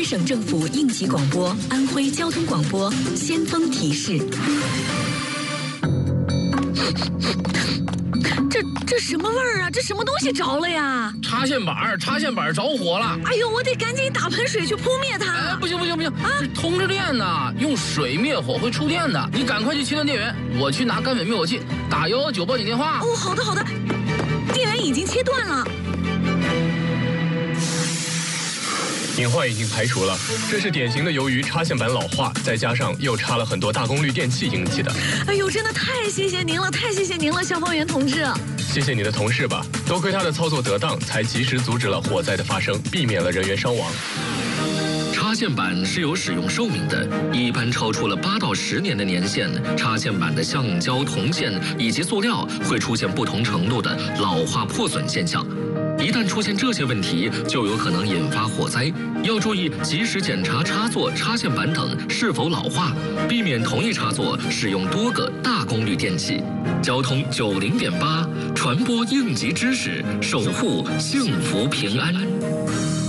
省政府应急广播、安徽交通广播先锋提示。这什么味儿啊？这什么东西着了呀？ 插线板着火了！ 哎呦，我得赶紧打盆水去扑灭它！ 哎，不行啊！是通着电呢，用水灭火会触电的。你赶快去切断电源，我去拿干粉灭火器，打119报警电话。 哦，好的，电源已经切断了。 隐患已经排除了，这是典型的由于插线板老化，再加上又插了很多大功率电器引起的。 哎呦，真的太谢谢您了，消防员同志。 谢谢你的同事吧，多亏他的操作得当，才及时阻止了火灾的发生，避免了人员伤亡。 插线板是有使用寿命的，一般超出了8到10年的年限，插线板的橡胶、铜线以及塑料会出现不同程度的老化破损现象。一旦出现这些问题，就有可能引发火灾。要注意及时检查插座、插线板等是否老化，避免同一插座使用多个大功率电器。交通90.8，传播应急知识，守护幸福平安。